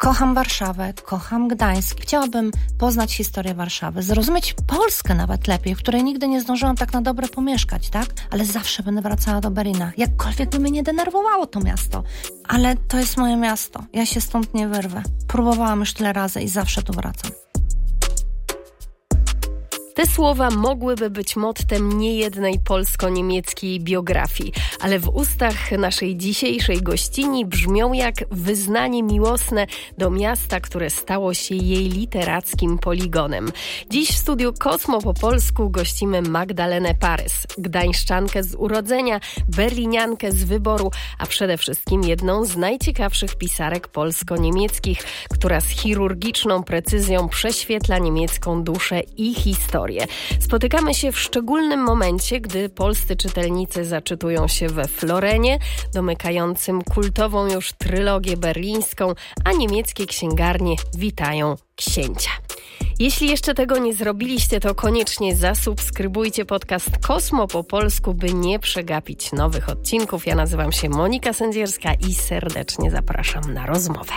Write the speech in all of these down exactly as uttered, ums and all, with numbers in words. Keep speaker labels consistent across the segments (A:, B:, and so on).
A: Kocham Warszawę, kocham Gdańsk. Chciałabym poznać historię Warszawy, zrozumieć Polskę nawet lepiej, w której nigdy nie zdążyłam tak na dobre pomieszkać, tak? Ale zawsze będę wracała do Berlina. Jakkolwiek by mnie nie denerwowało to miasto. Ale to jest moje miasto. Ja się stąd nie wyrwę. Próbowałam już tyle razy i zawsze tu wracam.
B: Te słowa mogłyby być mottem niejednej polsko-niemieckiej biografii, ale w ustach naszej dzisiejszej gościni brzmią jak wyznanie miłosne do miasta, które stało się jej literackim poligonem. Dziś w studiu Kosmo po polsku gościmy Magdalenę Parys, gdańszczankę z urodzenia, berliniankę z wyboru, a przede wszystkim jedną z najciekawszych pisarek polsko-niemieckich, która z chirurgiczną precyzją prześwietla niemiecką duszę i historię. Spotykamy się w szczególnym momencie, gdy polscy czytelnicy zaczytują się we Florenie, domykającym kultową już trylogię berlińską, a niemieckie księgarnie witają księcia. Jeśli jeszcze tego nie zrobiliście, to koniecznie zasubskrybujcie podcast Kosmo po polsku, by nie przegapić nowych odcinków. Ja nazywam się Monika Sędzierska i serdecznie zapraszam na rozmowę.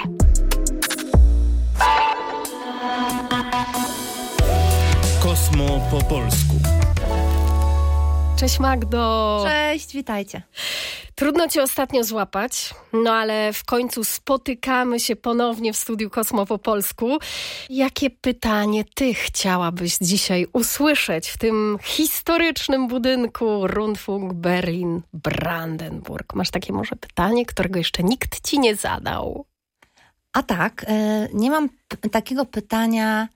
C: Kosmo po polsku.
B: Cześć Magdo.
A: Cześć, witajcie.
B: Trudno cię ostatnio złapać, no ale w końcu spotykamy się ponownie w studiu Kosmo po polsku. Jakie pytanie ty chciałabyś dzisiaj usłyszeć w tym historycznym budynku Rundfunk Berlin-Brandenburg? Masz takie może pytanie, którego jeszcze nikt ci nie zadał?
A: A tak, nie mam p- takiego pytania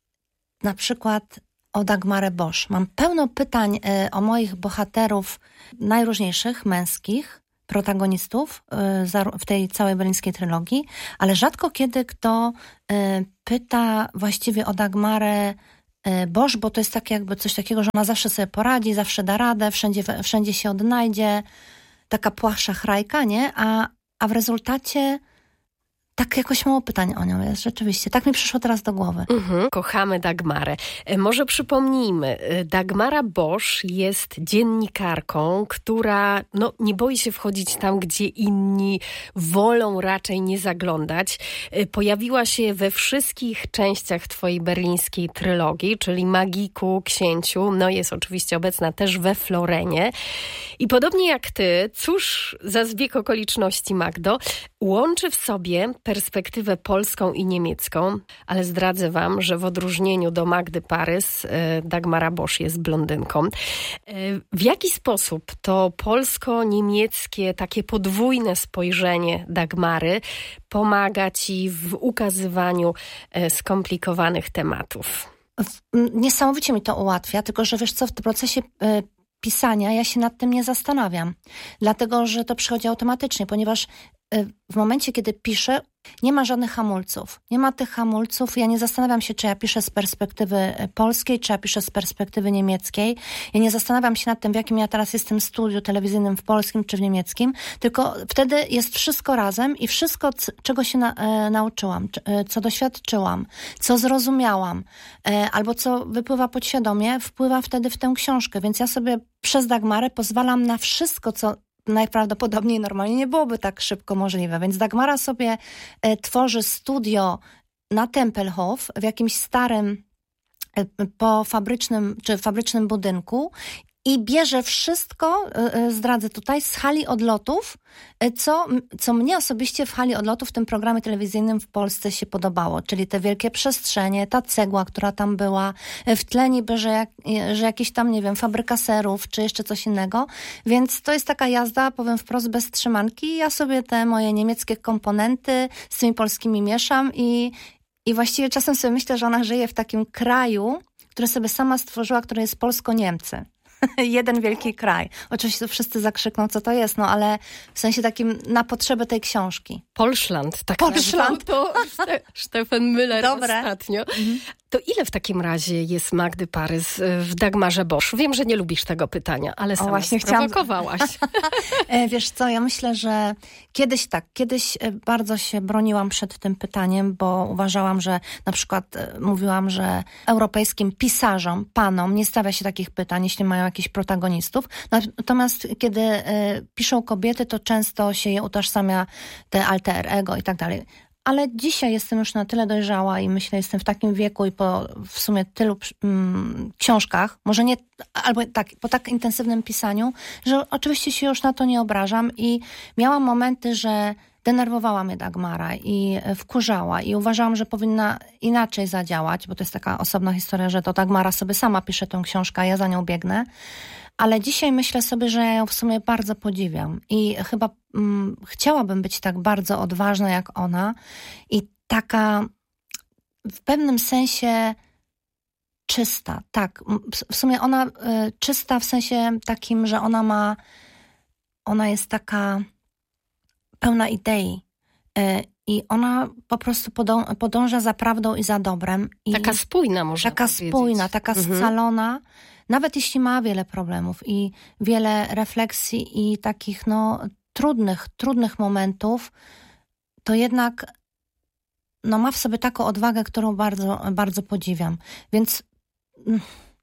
A: na przykład o Dagmarę Bosch. Mam pełno pytań y, o moich bohaterów najróżniejszych, męskich, protagonistów y, za, w tej całej berlińskiej trylogii, ale rzadko kiedy kto y, pyta właściwie o Dagmarę y, Bosch, bo to jest takie jakby coś takiego, że ona zawsze sobie poradzi, zawsze da radę, wszędzie, wszędzie się odnajdzie, taka płachsza chrajka, nie? A, a w rezultacie tak jakoś mało pytań o nią jest, rzeczywiście. Tak mi przyszło teraz do głowy.
B: Mhm. Kochamy Dagmarę. E, może przypomnijmy, Dagmara Bosch jest dziennikarką, która no, nie boi się wchodzić tam, gdzie inni wolą raczej nie zaglądać. E, pojawiła się we wszystkich częściach twojej berlińskiej trylogii, czyli Magiku, Księciu. No jest oczywiście obecna też we Florenie. I podobnie jak ty, cóż za zbieg okoliczności, Magdo, łączy w sobie perspektywę polską i niemiecką, ale zdradzę wam, że w odróżnieniu do Magdy Parys, Dagmara Bosch jest blondynką. W jaki sposób to polsko-niemieckie, takie podwójne spojrzenie Dagmary pomaga ci w ukazywaniu skomplikowanych tematów?
A: Niesamowicie mi to ułatwia, tylko że wiesz co, w tym procesie pisania ja się nad tym nie zastanawiam, dlatego że to przychodzi automatycznie, ponieważ w momencie, kiedy piszę, nie ma żadnych hamulców. Nie ma tych hamulców. Ja nie zastanawiam się, czy ja piszę z perspektywy polskiej, czy ja piszę z perspektywy niemieckiej. Ja nie zastanawiam się nad tym, w jakim ja teraz jestem studiu telewizyjnym, w polskim czy w niemieckim, tylko wtedy jest wszystko razem i wszystko, c- czego się na, e, nauczyłam, c- e, co doświadczyłam, co zrozumiałam, e, albo co wypływa podświadomie, wpływa wtedy w tę książkę. Więc ja sobie przez Dagmarę pozwalam na wszystko, co najprawdopodobniej normalnie nie byłoby tak szybko możliwe. Więc Dagmara sobie e, tworzy studio na Tempelhof w jakimś starym e, pofabrycznym czy fabrycznym budynku i bierze wszystko, zdradzę tutaj, z hali odlotów, co, co mnie osobiście w hali odlotów w tym programie telewizyjnym w Polsce się podobało, czyli te wielkie przestrzenie, ta cegła, która tam była, w tle niby, że, jak, że jakieś tam, nie wiem, fabryka serów, czy jeszcze coś innego, więc to jest taka jazda, powiem wprost, bez trzymanki. Ja sobie te moje niemieckie komponenty z tymi polskimi mieszam i, i właściwie czasem sobie myślę, że ona żyje w takim kraju, który sobie sama stworzyła, który jest Polsko-Niemcy. Jeden wielki kraj. Oczywiście wszyscy zakrzykną, co to jest, no ale w sensie takim na potrzeby tej książki.
B: Polszland, tak
A: Polszland.
B: To Stefan Müller
A: Dobre.
B: ostatnio. Mhm. To ile w takim razie jest Magdy Parys w Dagmarze Bosch? Wiem, że nie lubisz tego pytania, ale sama
A: właśnie
B: sprowokowałaś.
A: Chciałam... Wiesz co, ja myślę, że kiedyś tak, kiedyś bardzo się broniłam przed tym pytaniem, bo uważałam, że na przykład mówiłam, że europejskim pisarzom, panom nie stawia się takich pytań, jeśli mają jakichś protagonistów. Natomiast kiedy piszą kobiety, to często się je utożsamia te alter ego i tak dalej. ale dzisiaj jestem już na tyle dojrzała i myślę, jestem w takim wieku i po w sumie tylu mm, książkach, może nie, albo tak, po tak intensywnym pisaniu, że oczywiście się już na to nie obrażam i miałam momenty, że denerwowała mnie Dagmara i wkurzała i uważałam, że powinna inaczej zadziałać, bo to jest taka osobna historia, że to Dagmara sobie sama pisze tę książkę, a ja za nią biegnę. Ale dzisiaj myślę sobie, że ja ją w sumie bardzo podziwiam i chyba mm, chciałabym być tak bardzo odważna jak ona i taka w pewnym sensie czysta. Tak, w sumie ona y, czysta w sensie takim, że ona ma, ona jest taka pełna idei y, i ona po prostu podą- podąża za prawdą i za dobrem. I
B: taka spójna można
A: Taka
B: powiedzieć.
A: spójna, taka
B: mhm.
A: scalona. Nawet jeśli ma wiele problemów i wiele refleksji i takich no, trudnych, trudnych momentów, to jednak no, ma w sobie taką odwagę, którą bardzo, bardzo podziwiam. Więc mm,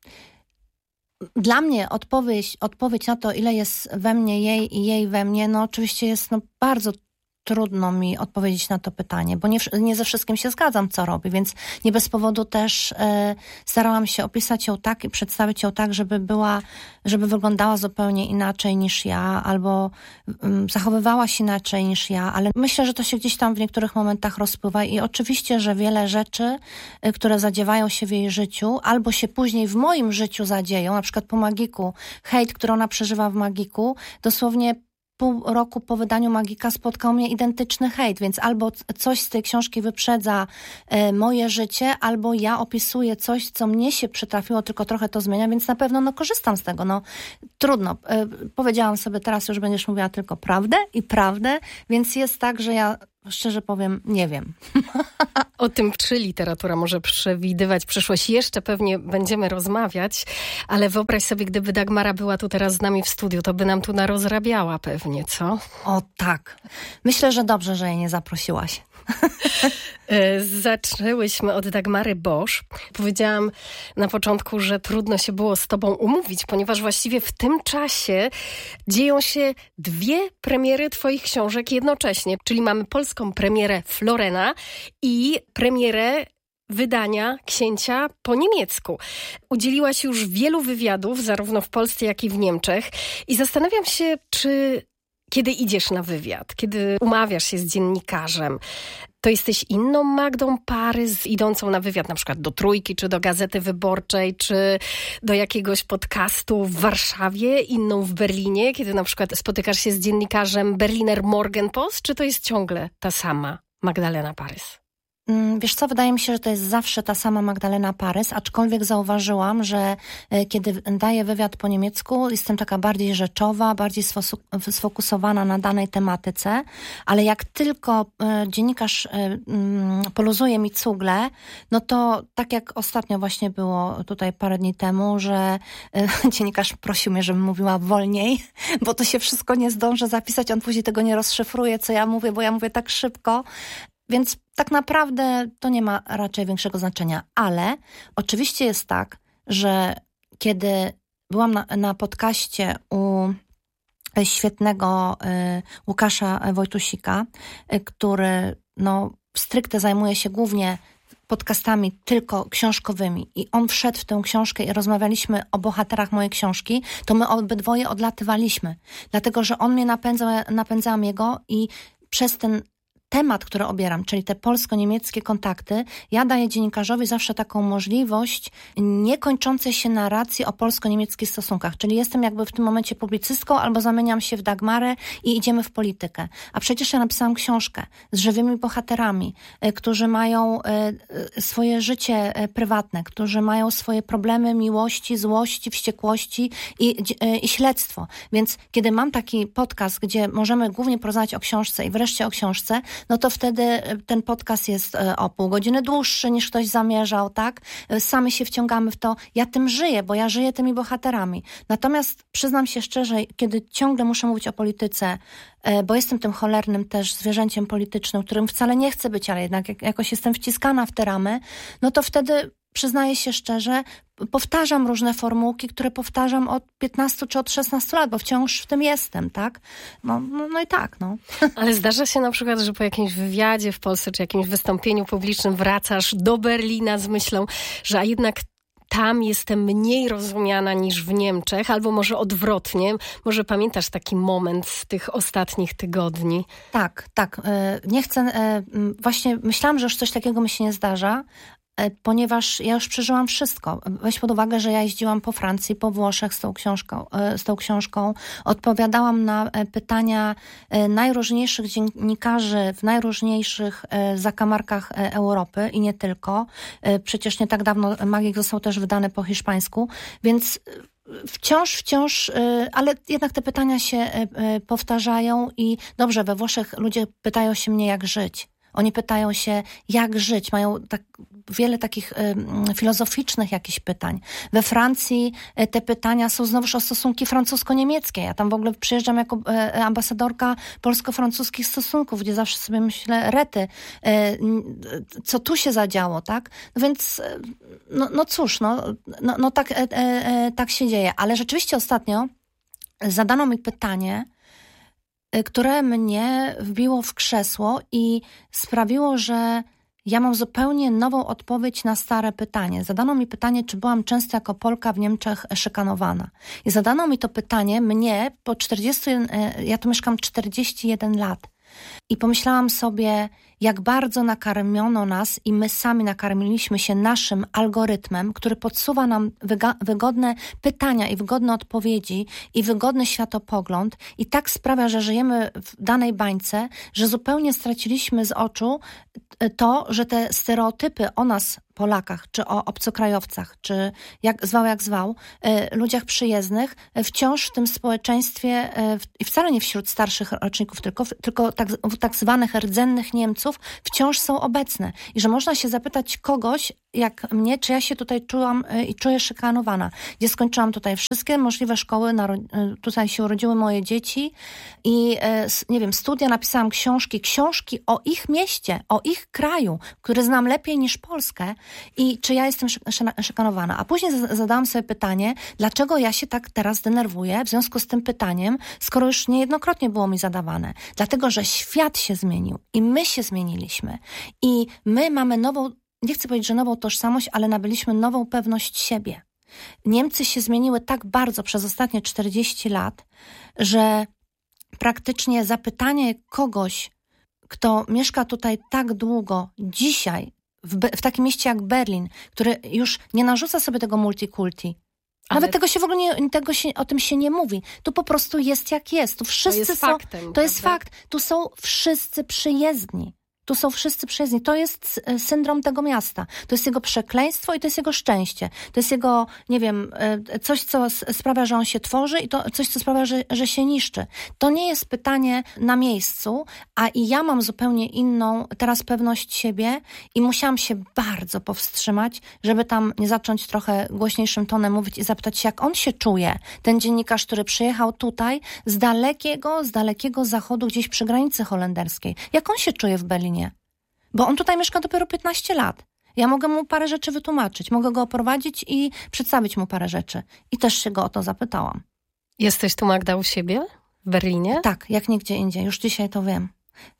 A: dla mnie odpowiedź, odpowiedź na to, ile jest we mnie jej i jej we mnie, no oczywiście jest no, bardzo trudno mi odpowiedzieć na to pytanie, bo nie, nie ze wszystkim się zgadzam, co robi, więc nie bez powodu też e, starałam się opisać ją tak i przedstawić ją tak, żeby była, żeby wyglądała zupełnie inaczej niż ja, albo um, zachowywała się inaczej niż ja, ale myślę, że to się gdzieś tam w niektórych momentach rozpływa i oczywiście, że wiele rzeczy, y, które zadziewają się w jej życiu, albo się później w moim życiu zadzieją, na przykład po Magiku, hejt, który ona przeżywa w Magiku, dosłownie pół roku po wydaniu Magika spotkał mnie identyczny hejt, więc albo coś z tej książki wyprzedza e, moje życie, albo ja opisuję coś, co mnie się przytrafiło, tylko trochę to zmienia, więc na pewno no, korzystam z tego. No, trudno. E, powiedziałam sobie, teraz już będziesz mówiła tylko prawdę i prawdę, więc jest tak, że ja szczerze powiem, nie wiem.
B: O tym, czy literatura może przewidywać przyszłość, jeszcze pewnie będziemy rozmawiać, ale wyobraź sobie, gdyby Dagmara była tu teraz z nami w studiu, to by nam tu narozrabiała pewnie, co?
A: O tak. Myślę, że dobrze, że jej nie zaprosiłaś.
B: Zaczęłyśmy od Dagmary Bosz. Powiedziałam na początku, że trudno się było z tobą umówić, ponieważ właściwie w tym czasie dzieją się dwie premiery twoich książek jednocześnie. Czyli mamy polską premierę Florena i premierę wydania Księcia po niemiecku. Udzieliłaś już wielu wywiadów, zarówno w Polsce, jak i w Niemczech. I zastanawiam się, czy kiedy idziesz na wywiad, kiedy umawiasz się z dziennikarzem, to jesteś inną Magdą Parys, idącą na wywiad na przykład do Trójki, czy do Gazety Wyborczej, czy do jakiegoś podcastu w Warszawie, inną w Berlinie, kiedy na przykład spotykasz się z dziennikarzem Berliner Morgenpost, czy to jest ciągle ta sama Magdalena Parys?
A: Wiesz co, wydaje mi się, że to jest zawsze ta sama Magdalena Parys, aczkolwiek zauważyłam, że kiedy daję wywiad po niemiecku, jestem taka bardziej rzeczowa, bardziej sfokusowana na danej tematyce, ale jak tylko dziennikarz poluzuje mi cugle, no to tak jak ostatnio właśnie było tutaj parę dni temu, że dziennikarz prosił mnie, żebym mówiła wolniej, bo to się wszystko nie zdążę zapisać, on później tego nie rozszyfruje, co ja mówię, bo ja mówię tak szybko. Więc tak naprawdę to nie ma raczej większego znaczenia. Ale oczywiście jest tak, że kiedy byłam na, na podcaście u świetnego y, Łukasza Wojtusika, y, który no, stricte zajmuje się głównie podcastami tylko książkowymi i on wszedł w tę książkę i rozmawialiśmy o bohaterach mojej książki, to my obydwoje odlatywaliśmy. Dlatego, że on mnie napędzał, napędzałam jego i przez ten temat, który obieram, czyli te polsko-niemieckie kontakty, ja daję dziennikarzowi zawsze taką możliwość niekończącej się narracji o polsko-niemieckich stosunkach. Czyli jestem jakby w tym momencie publicystką albo zamieniam się w Dagmarę i idziemy w politykę. A przecież ja napisałam książkę z żywymi bohaterami, y, którzy mają y, y, swoje życie y, prywatne, którzy mają swoje problemy miłości, złości, wściekłości i, y, i śledztwo. Więc kiedy mam taki podcast, gdzie możemy głównie porozmawiać o książce i wreszcie o książce, no to wtedy ten podcast jest o pół godziny dłuższy niż ktoś zamierzał, tak? Sami się wciągamy w to. Ja tym żyję, bo ja żyję tymi bohaterami. Natomiast przyznam się szczerze, kiedy ciągle muszę mówić o polityce, bo jestem tym cholernym też zwierzęciem politycznym, którym wcale nie chcę być, ale jednak jakoś jestem wciskana w te ramy, no to wtedy przyznaję się szczerze, powtarzam różne formułki, które powtarzam od piętnastu czy od szesnastu lat, bo wciąż w tym jestem, tak? No, no, no i tak, no.
B: Ale zdarza się na przykład, że po jakimś wywiadzie w Polsce, czy jakimś wystąpieniu publicznym wracasz do Berlina z myślą, że a jednak tam jestem mniej rozumiana niż w Niemczech, albo może odwrotnie. Może pamiętasz taki moment z tych ostatnich tygodni?
A: Tak, tak. Nie chcę, właśnie myślałam, że już coś takiego mi się nie zdarza, ponieważ ja już przeżyłam wszystko. Weź pod uwagę, że ja jeździłam po Francji, po Włoszech z tą książką, z tą książką. Odpowiadałam na pytania najróżniejszych dziennikarzy w najróżniejszych zakamarkach Europy i nie tylko. Przecież nie tak dawno Magik został też wydany po hiszpańsku, więc wciąż, wciąż, ale jednak te pytania się powtarzają i dobrze, we Włoszech ludzie pytają się mnie, jak żyć. Oni pytają się, jak żyć. Mają tak wiele takich y, filozoficznych jakichś pytań. We Francji y, te pytania są znowuż o stosunki francusko-niemieckie. Ja tam w ogóle przyjeżdżam jako y, ambasadorka polsko-francuskich stosunków, gdzie zawsze sobie myślę, rety, y, co tu się zadziało, tak? No więc, y, no, no cóż, no, no, no tak, y, y, y, tak się dzieje. Ale rzeczywiście ostatnio zadano mi pytanie, które mnie wbiło w krzesło i sprawiło, że ja mam zupełnie nową odpowiedź na stare pytanie. Zadano mi pytanie, czy byłam często jako Polka w Niemczech szykanowana. I zadano mi to pytanie mnie po czterdziestu, ja tu mieszkam czterdzieści jeden lat. I pomyślałam sobie, jak bardzo nakarmiono nas i my sami nakarmiliśmy się naszym algorytmem, który podsuwa nam wyga- wygodne pytania i wygodne odpowiedzi i wygodny światopogląd i tak sprawia, że żyjemy w danej bańce, że zupełnie straciliśmy z oczu to, że te stereotypy o nas, Polakach, czy o obcokrajowcach, czy jak zwał, jak zwał, y, ludziach przyjezdnych, y, wciąż w tym społeczeństwie i y, wcale nie wśród starszych roczników, tylko, tylko tak, tak zwanych rdzennych Niemców wciąż są obecne. I że można się zapytać kogoś, jak mnie, czy ja się tutaj czułam y, i czuję szykanowana. Gdzie skończyłam tutaj wszystkie możliwe szkoły, naro- y, tutaj się urodziły moje dzieci i y, nie wiem, studia, napisałam książki, książki o ich mieście, o ich kraju, który znam lepiej niż Polskę. I czy ja jestem szykanowana? A później zadałam sobie pytanie, dlaczego ja się tak teraz denerwuję w związku z tym pytaniem, skoro już niejednokrotnie było mi zadawane. Dlatego, że świat się zmienił i my się zmieniliśmy. I my mamy nową, nie chcę powiedzieć, że nową tożsamość, ale nabyliśmy nową pewność siebie. Niemcy się zmieniły tak bardzo przez ostatnie czterdzieści lat, że praktycznie zapytanie kogoś, kto mieszka tutaj tak długo, dzisiaj, W, Be- w takim mieście jak Berlin, który już nie narzuca sobie tego multikulti. Ale... Nawet tego się w ogóle nie, tego się, o tym się nie mówi. Tu po prostu jest jak jest. Tu wszyscy
B: to jest
A: są,
B: faktem.
A: To jest fakt. Tu są wszyscy przyjezdni. Tu są wszyscy przyjezdni. To jest syndrom tego miasta. To jest jego przekleństwo i to jest jego szczęście. To jest jego, nie wiem, coś, co sprawia, że on się tworzy i to coś, co sprawia, że, że się niszczy. To nie jest pytanie na miejscu, a i ja mam zupełnie inną teraz pewność siebie i musiałam się bardzo powstrzymać, żeby tam nie zacząć trochę głośniejszym tonem mówić i zapytać się, jak on się czuje. Ten dziennikarz, który przyjechał tutaj z dalekiego, z dalekiego zachodu, gdzieś przy granicy holenderskiej. Jak on się czuje w Berlinie? Bo on tutaj mieszka dopiero piętnaście lat. Ja mogę mu parę rzeczy wytłumaczyć, mogę go oprowadzić i przedstawić mu parę rzeczy. I też się go o to zapytałam.
B: Jesteś tu, Magda, u siebie w Berlinie?
A: Tak, jak nigdzie indziej. Już dzisiaj to wiem.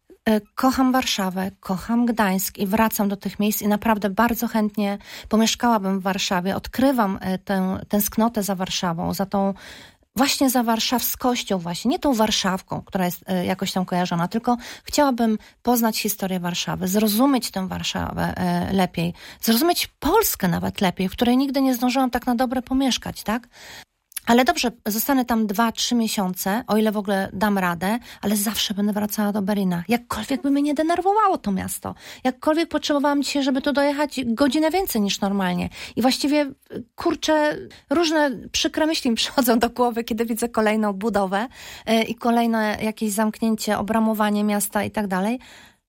A: Kocham Warszawę, kocham Gdańsk i wracam do tych miejsc i naprawdę bardzo chętnie pomieszkałabym w Warszawie. Odkrywam tę tęsknotę za Warszawą, za tą właśnie za warszawskością właśnie, nie tą Warszawką, która jest y, jakoś tam kojarzona, tylko chciałabym poznać historię Warszawy, zrozumieć tę Warszawę y, lepiej, zrozumieć Polskę nawet lepiej, w której nigdy nie zdążyłam tak na dobre pomieszkać, tak? Ale dobrze, zostanę tam dwa, trzy miesiące, o ile w ogóle dam radę, ale zawsze będę wracała do Berlina. Jakkolwiek by mnie nie denerwowało to miasto. Jakkolwiek potrzebowałam dzisiaj, żeby tu dojechać godzinę więcej niż normalnie. I właściwie, kurczę, różne przykre myśli mi przychodzą do głowy, kiedy widzę kolejną budowę yy, i kolejne jakieś zamknięcie, obramowanie miasta i tak dalej.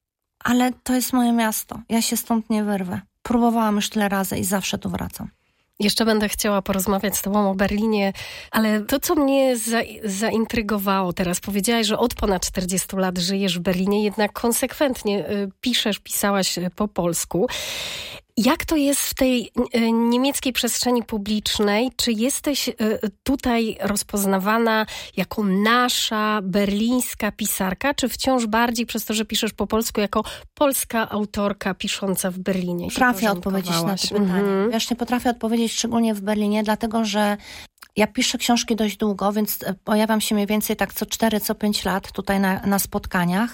A: Ale to jest moje miasto. Ja się stąd nie wyrwę. Próbowałam już tyle razy i zawsze tu wracam.
B: Jeszcze będę chciała porozmawiać z tobą o Berlinie, ale to, co mnie za, zaintrygowało teraz, powiedziałaś, że od ponad czterdziestu lat żyjesz w Berlinie, jednak konsekwentnie y, piszesz, pisałaś po polsku. Jak to jest w tej y, niemieckiej przestrzeni publicznej? Czy jesteś y, tutaj rozpoznawana jako nasza berlińska pisarka, czy wciąż bardziej przez to, że piszesz po polsku, jako polska autorka pisząca w Berlinie?
A: Potrafię odpowiedzieć na to pytanie. Mm-hmm. Wiesz, nie potrafię odpowiedzieć szczególnie w Berlinie, dlatego że ja piszę książki dość długo, więc pojawiam się mniej więcej tak co cztery, co pięć lat tutaj na, na spotkaniach.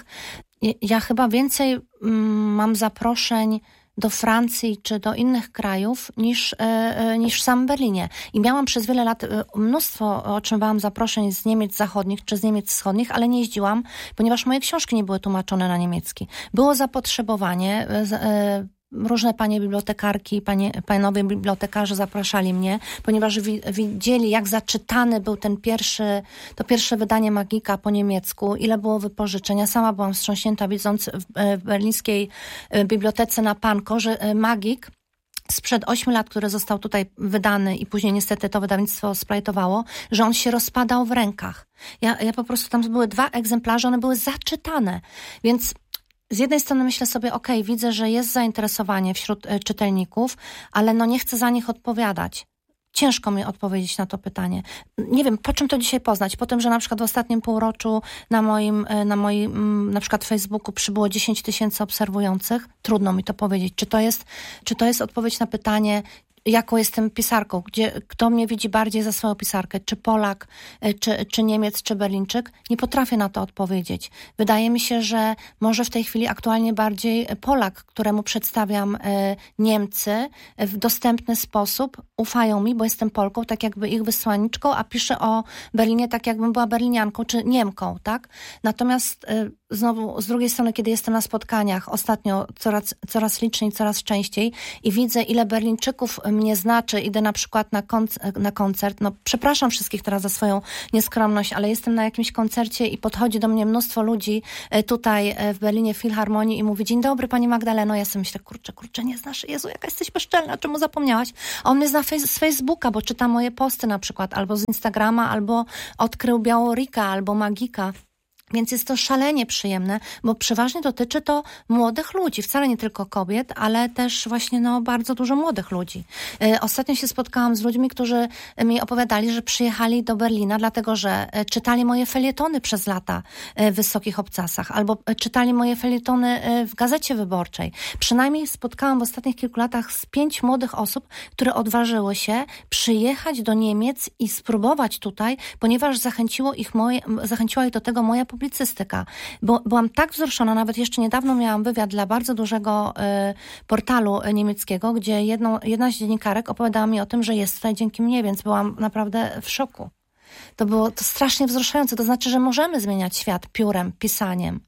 A: Ja chyba więcej mm, mam zaproszeń do Francji czy do innych krajów niż, e, niż w samym Berlinie. I miałam przez wiele lat mnóstwo, otrzymywałam zaproszeń z Niemiec zachodnich czy z Niemiec wschodnich, ale nie jeździłam, ponieważ moje książki nie były tłumaczone na niemiecki. Było zapotrzebowanie, e, różne panie bibliotekarki, panie, panowie bibliotekarze zapraszali mnie, ponieważ wi- widzieli, jak zaczytany był ten pierwszy, to pierwsze wydanie Magika po niemiecku, ile było wypożyczeń. Ja sama byłam wstrząśnięta, widząc w, w berlińskiej bibliotece na Pankow, że Magik sprzed ośmiu lat, który został tutaj wydany i później niestety to wydawnictwo splajtowało, że on się rozpadał w rękach. Ja, ja po prostu, tam były dwa egzemplarze, one były zaczytane, więc z jednej strony myślę sobie, okej, okay, widzę, że jest zainteresowanie wśród y, czytelników, ale no nie chcę za nich odpowiadać. Ciężko mi odpowiedzieć na to pytanie. Nie wiem, po czym to dzisiaj poznać? Po tym, że na przykład w ostatnim półroczu na moim, na moim na przykład Facebooku przybyło dziesięć tysięcy obserwujących? Trudno mi to powiedzieć. Czy to jest, czy to jest odpowiedź na pytanie, jaką jestem pisarką, gdzie, kto mnie widzi bardziej za swoją pisarkę, czy Polak, czy, czy Niemiec, czy Berlińczyk? Nie potrafię na to odpowiedzieć. Wydaje mi się, że może w tej chwili aktualnie bardziej Polak, któremu przedstawiam e, Niemcy w dostępny sposób, ufają mi, bo jestem Polką, tak jakby ich wysłanniczką, a piszę o Berlinie tak jakbym była Berlinianką, czy Niemką, tak? Natomiast e, znowu z drugiej strony, kiedy jestem na spotkaniach, ostatnio coraz, coraz liczniej, coraz częściej i widzę, ile Berlińczyków mnie znaczy, idę na przykład na, konc- na koncert, no przepraszam wszystkich teraz za swoją nieskromność, ale jestem na jakimś koncercie i podchodzi do mnie mnóstwo ludzi tutaj w Berlinie w Filharmonii i mówi: dzień dobry pani Magdaleno. Ja sobie myślę, kurczę, kurczę, nie znasz, Jezu, jaka jesteś bezczelna, czemu zapomniałaś? A on mnie zna fej- z Facebooka, bo czyta moje posty na przykład, albo z Instagrama, albo odkrył Białorika, albo Magika. Więc jest to szalenie przyjemne, bo przeważnie dotyczy to młodych ludzi, wcale nie tylko kobiet, ale też właśnie no, bardzo dużo młodych ludzi. E, ostatnio się spotkałam z ludźmi, którzy mi opowiadali, że przyjechali do Berlina, dlatego że e, czytali moje felietony przez lata e, w Wysokich Obcasach, albo e, czytali moje felietony e, w Gazecie Wyborczej. Przynajmniej spotkałam w ostatnich kilku latach z pięć młodych osób, które odważyły się przyjechać do Niemiec i spróbować tutaj, ponieważ zachęciło ich moje, zachęciła ich do tego moja publicystyka. Bo, byłam tak wzruszona, nawet jeszcze niedawno miałam wywiad dla bardzo dużego y, portalu niemieckiego, gdzie jedną, jedna z dziennikarek opowiadała mi o tym, że jest tutaj dzięki mnie, więc byłam naprawdę w szoku. To było to strasznie wzruszające. To znaczy, że możemy zmieniać świat piórem, pisaniem.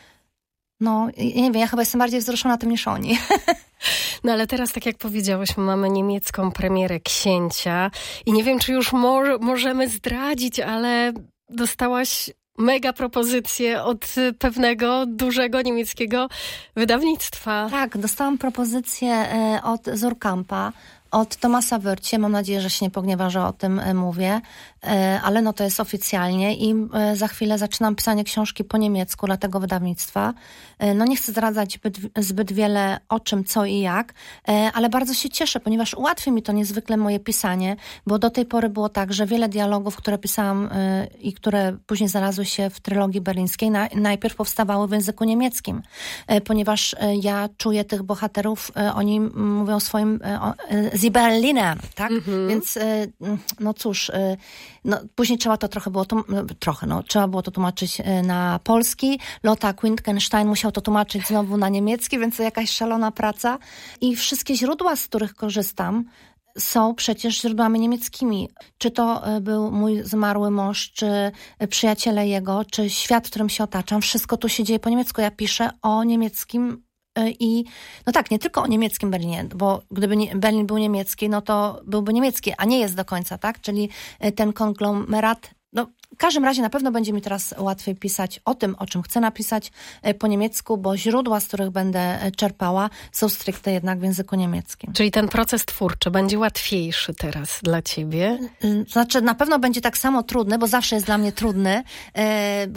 A: No, nie wiem, ja chyba jestem bardziej wzruszona tym niż oni.
B: No ale teraz, tak jak powiedziałyśmy, mamy niemiecką premierę Księcia i nie wiem, czy już mo- możemy zdradzić, ale dostałaś mega propozycję od pewnego dużego niemieckiego wydawnictwa.
A: Tak, dostałam propozycję od Suhrkampa, od Thomasa Wörthie. Mam nadzieję, że się nie pogniewa, że o tym mówię, ale no to jest oficjalnie i za chwilę zaczynam pisanie książki po niemiecku dla tego wydawnictwa. No nie chcę zdradzać zbyt, zbyt wiele o czym, co i jak, ale bardzo się cieszę, ponieważ ułatwi mi to niezwykle moje pisanie, bo do tej pory było tak, że wiele dialogów, które pisałam i które później znalazły się w trylogii berlińskiej, na, najpierw powstawały w języku niemieckim, ponieważ ja czuję tych bohaterów, oni mówią swoim Sie Berliner, tak? Mm-hmm. Więc no cóż, no, później trzeba to trochę było, to, trochę, no, trzeba było to tłumaczyć na polski. Lothar Wittgenstein musiał to tłumaczyć znowu na niemiecki, więc to jakaś szalona praca. I wszystkie źródła, z których korzystam, są przecież źródłami niemieckimi. Czy to był mój zmarły mąż, czy przyjaciele jego, czy świat, w którym się otaczam. Wszystko tu się dzieje po niemiecku. Ja piszę o niemieckim i no tak, nie tylko o niemieckim Berlinie, bo gdyby nie, Berlin był niemiecki, no to byłby niemiecki, a nie jest do końca, tak? Czyli ten konglomerat, no w każdym razie na pewno będzie mi teraz łatwiej pisać o tym, o czym chcę napisać po niemiecku, bo źródła, z których będę czerpała, są stricte jednak w języku niemieckim.
B: Czyli ten proces twórczy będzie łatwiejszy teraz dla ciebie?
A: Znaczy na pewno będzie tak samo trudny, bo zawsze jest dla mnie trudny, bo ja mam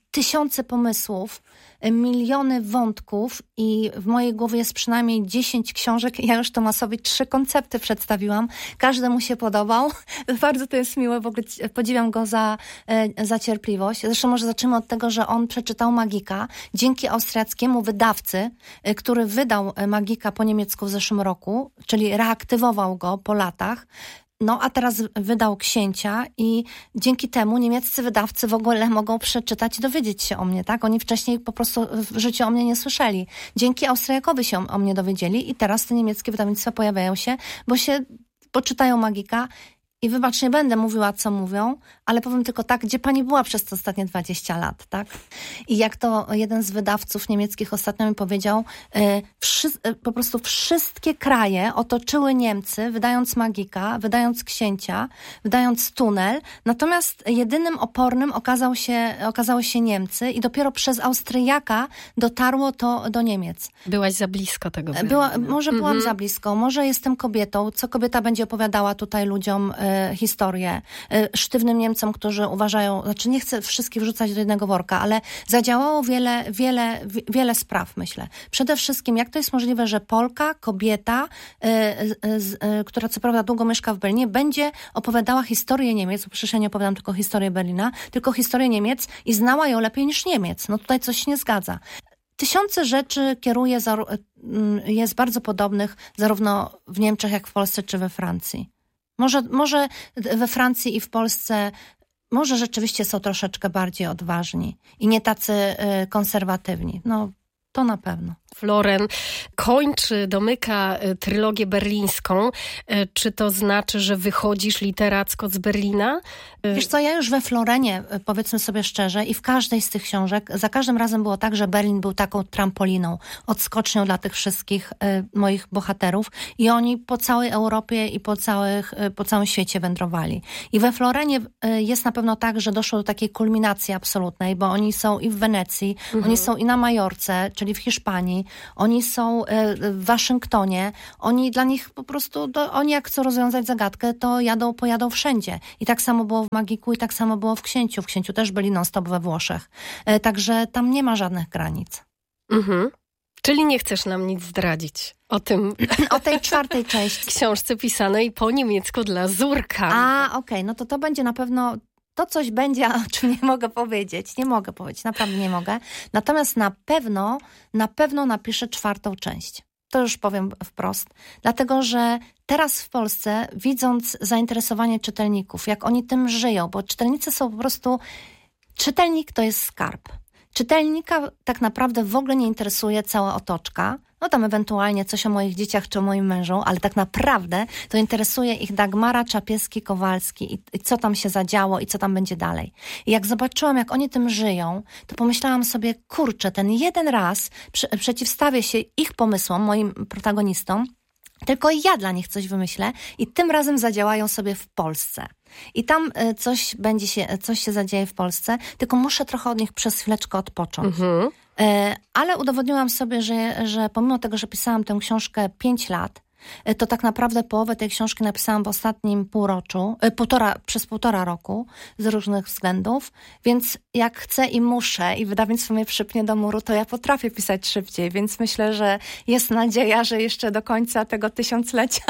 A: tysiące pomysłów, miliony wątków i w mojej głowie jest przynajmniej dziesięć książek. Ja już Tomasowi trzy koncepty przedstawiłam. Każdy mu się podobał. Bardzo to jest miłe, w ogóle podziwiam go za, za cierpliwość. Zresztą może zacznijmy od tego, że on przeczytał Magika dzięki austriackiemu wydawcy, który wydał Magika po niemiecku w zeszłym roku, czyli reaktywował go po latach. No, a teraz wydał Księcia i dzięki temu niemieccy wydawcy w ogóle mogą przeczytać i dowiedzieć się o mnie, tak? Oni wcześniej po prostu w życiu o mnie nie słyszeli. Dzięki Austriakowi się o mnie dowiedzieli i teraz te niemieckie wydawnictwa pojawiają się, bo się poczytają Magika. I wybacz, nie będę mówiła, co mówią, ale powiem tylko tak, gdzie pani była przez te ostatnie dwadzieścia lat, tak? I jak to jeden z wydawców niemieckich ostatnio mi powiedział, e, wszy, e, po prostu wszystkie kraje otoczyły Niemcy, wydając Magika, wydając Księcia, wydając Tunel, natomiast jedynym opornym okazał się, okazały się Niemcy i dopiero przez Austriaka dotarło to do Niemiec.
B: Byłaś za blisko tego.
A: Była, może byłam
B: mhm.
A: za blisko, może jestem kobietą, co kobieta będzie opowiadała tutaj ludziom e, historię. Sztywnym Niemcom, którzy uważają, znaczy nie chcę wszystkich wrzucać do jednego worka, ale zadziałało wiele, wiele, wiele spraw, myślę. Przede wszystkim, jak to jest możliwe, że Polka, kobieta, y, y, y, która co prawda długo mieszka w Berlinie, będzie opowiadała historię Niemiec, bo przecież ja nie opowiadam tylko historię Berlina, tylko historię Niemiec i znała ją lepiej niż Niemiec. No tutaj coś się nie zgadza. Tysiące rzeczy kieruje, jest bardzo podobnych zarówno w Niemczech, jak w Polsce, czy we Francji. Może, może we Francji i w Polsce może rzeczywiście są troszeczkę bardziej odważni i nie tacy y, konserwatywni. No, to na pewno.
B: Floren kończy, domyka trylogię berlińską. Czy to znaczy, że wychodzisz literacko z Berlina?
A: Wiesz co, ja już we Florenie, powiedzmy sobie szczerze, i w każdej z tych książek, za każdym razem było tak, że Berlin był taką trampoliną, odskocznią dla tych wszystkich y, moich bohaterów i oni po całej Europie i po, całych, y, po całym świecie wędrowali. I we Florenie y, jest na pewno tak, że doszło do takiej kulminacji absolutnej, bo oni są i w Wenecji, mhm. oni są i na Majorce, czyli w Hiszpanii, oni są w Waszyngtonie, oni dla nich po prostu, do, oni jak chcą rozwiązać zagadkę, to jadą, pojadą wszędzie. I tak samo było w Magiku i tak samo było w Księciu. W Księciu też byli non-stop we Włoszech. Także tam nie ma żadnych granic.
B: Mhm. Czyli nie chcesz nam nic zdradzić o tym...
A: O tej czwartej części.
B: Książce pisanej po niemiecku dla Zurka.
A: A, okej, okay. No to to będzie na pewno... To coś będzie, o czym nie mogę powiedzieć. Nie mogę powiedzieć, naprawdę nie mogę. Natomiast na pewno, na pewno napiszę czwartą część. To już powiem wprost. Dlatego, że teraz w Polsce, widząc zainteresowanie czytelników, jak oni tym żyją, bo czytelnicy są po prostu... Czytelnik to jest skarb. Czytelnika tak naprawdę w ogóle nie interesuje cała otoczka. No tam ewentualnie coś o moich dzieciach czy o moim mężu, ale tak naprawdę to interesuje ich Dagmara Czapieski-Kowalski i, i co tam się zadziało i co tam będzie dalej. I jak zobaczyłam, jak oni tym żyją, to pomyślałam sobie, kurczę, ten jeden raz przy, przeciwstawię się ich pomysłom, moim protagonistom, tylko ja dla nich coś wymyślę i tym razem zadziałają sobie w Polsce. I tam coś będzie się, coś się zadzieje w Polsce, tylko muszę trochę od nich przez chwileczkę odpocząć. Mhm. Ale udowodniłam sobie, że, że pomimo tego, że pisałam tę książkę pięć lat, to tak naprawdę połowę tej książki napisałam w ostatnim półroczu, półtora, przez półtora roku z różnych względów, więc jak chcę i muszę i wydawnictwo mnie przypnie do muru, to ja potrafię pisać szybciej, więc myślę, że jest nadzieja, że jeszcze do końca tego tysiąclecia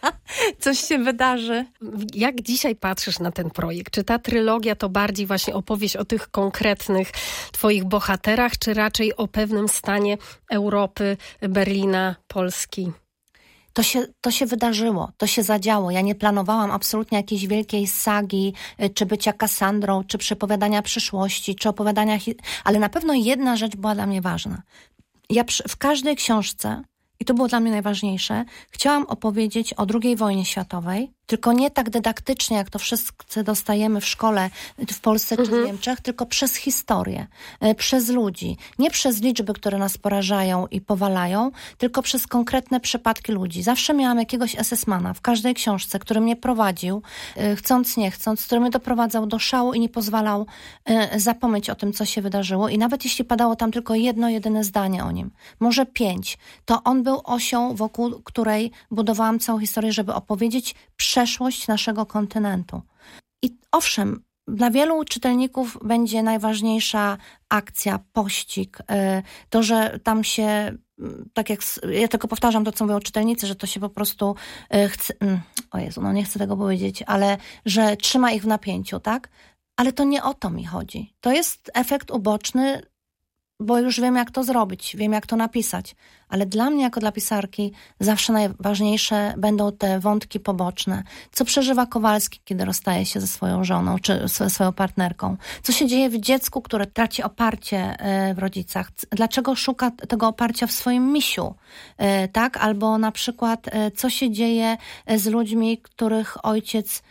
A: coś się wydarzy.
B: Jak dzisiaj patrzysz na ten projekt? Czy ta trylogia to bardziej właśnie opowieść o tych konkretnych twoich bohaterach, czy raczej o pewnym stanie Europy, Berlina, Polski?
A: To się, to się wydarzyło, to się zadziało. Ja nie planowałam absolutnie jakiejś wielkiej sagi, czy bycia Kassandrą, czy przepowiadania przyszłości, czy opowiadania... Hi- ale na pewno jedna rzecz była dla mnie ważna. Ja przy, w każdej książce, i to było dla mnie najważniejsze, chciałam opowiedzieć o drugiej wojnie światowej, tylko nie tak dydaktycznie, jak to wszyscy dostajemy w szkole w Polsce czy
B: mhm.
A: w Niemczech, tylko przez historię, przez ludzi. Nie przez liczby, które nas porażają i powalają, tylko przez konkretne przypadki ludzi. Zawsze miałam jakiegoś esesmana w każdej książce, który mnie prowadził, chcąc, nie chcąc, który mnie doprowadzał do szału i nie pozwalał zapomnieć o tym, co się wydarzyło. I nawet jeśli padało tam tylko jedno, jedyne zdanie o nim, może pięć, to on był osią, wokół której budowałam całą historię, żeby opowiedzieć przeszłość naszego kontynentu. I owszem, dla wielu czytelników będzie najważniejsza akcja, pościg, to, że tam się, tak jak, ja tylko powtarzam to, co mówią czytelnicy, że to się po prostu chce, o Jezu, no nie chcę tego powiedzieć, ale że trzyma ich w napięciu, tak? Ale to nie o to mi chodzi. To jest efekt uboczny, bo już wiem, jak to zrobić, wiem, jak to napisać. Ale dla mnie, jako dla pisarki, zawsze najważniejsze będą te wątki poboczne. Co przeżywa Kowalski, kiedy rozstaje się ze swoją żoną, czy ze swoją partnerką? Co się dzieje w dziecku, które traci oparcie w rodzicach? Dlaczego szuka tego oparcia w swoim misiu? Tak? Albo na przykład, co się dzieje z ludźmi, których ojciec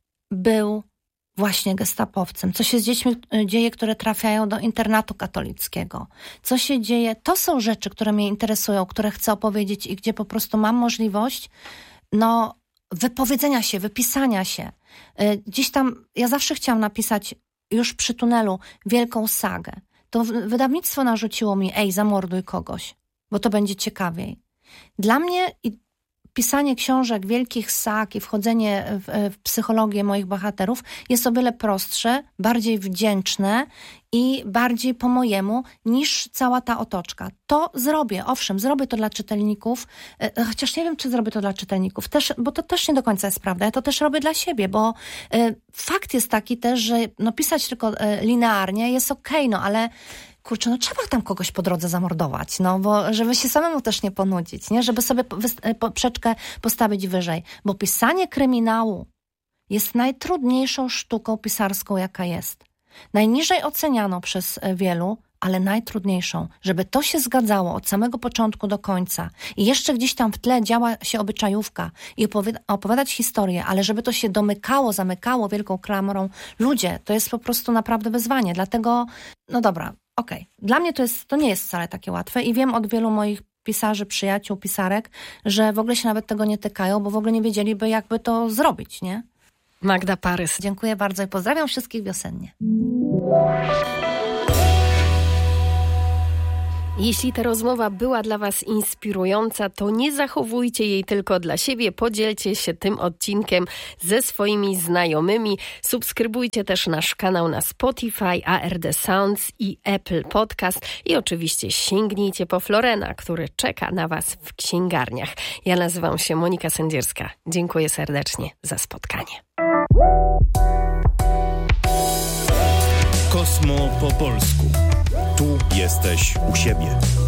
A: był właśnie gestapowcem. Co się z dziećmi dzieje, które trafiają do internatu katolickiego? Co się dzieje? To są rzeczy, które mnie interesują, które chcę opowiedzieć i gdzie po prostu mam możliwość no, wypowiedzenia się, wypisania się. Gdzieś tam, ja zawsze chciałam napisać już przy tunelu wielką sagę. To wydawnictwo narzuciło mi, ej, zamorduj kogoś, bo to będzie ciekawiej. Dla mnie i pisanie książek, wielkich sag i wchodzenie w, w psychologię moich bohaterów jest o wiele prostsze, bardziej wdzięczne i bardziej po mojemu niż cała ta otoczka. To zrobię, owszem, zrobię to dla czytelników, chociaż nie wiem, czy zrobię to dla czytelników, też, bo to też nie do końca jest prawda. Ja to też robię dla siebie, bo y, fakt jest taki też, że no, pisać tylko y, linearnie jest okej, no ale kurczę, no trzeba tam kogoś po drodze zamordować, no bo żeby się samemu też nie ponudzić, nie? Żeby sobie poprzeczkę postawić wyżej. Bo pisanie kryminału jest najtrudniejszą sztuką pisarską, jaka jest. Najniżej ocenianą przez wielu, ale najtrudniejszą. Żeby to się zgadzało od samego początku do końca i jeszcze gdzieś tam w tle działa się obyczajówka i opowiada- opowiadać historię, ale żeby to się domykało, zamykało wielką klamrą. Ludzie, to jest po prostu naprawdę wyzwanie. Dlatego, no dobra, okej. Okay. Dla mnie to, jest, to nie jest wcale takie łatwe i wiem od wielu moich pisarzy, przyjaciół, pisarek, że w ogóle się nawet tego nie tykają, bo w ogóle nie wiedzieliby, jakby to zrobić, nie?
B: Magda Parys.
A: Dziękuję bardzo i pozdrawiam wszystkich wiosennie.
B: Jeśli ta rozmowa była dla Was inspirująca, to nie zachowujcie jej tylko dla siebie. Podzielcie się tym odcinkiem ze swoimi znajomymi. Subskrybujcie też nasz kanał na Spotify, A R D Sounds i Apple Podcast. I oczywiście sięgnijcie po Florena, który czeka na Was w księgarniach. Ja nazywam się Monika Sędzierska. Dziękuję serdecznie za spotkanie.
C: Kosmo po polsku.
D: Tu jesteś u siebie.